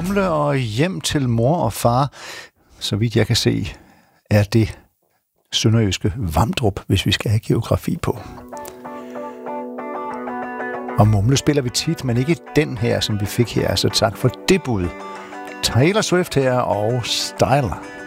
Mumle og hjem til mor og far. Så vidt jeg kan se, er det sønderjyske Vamdrup, hvis vi skal have geografi på. Og Mumle spiller vi tit, men ikke den her, som vi fik her. Så tak for det bud. Taylor Swift her og Styler.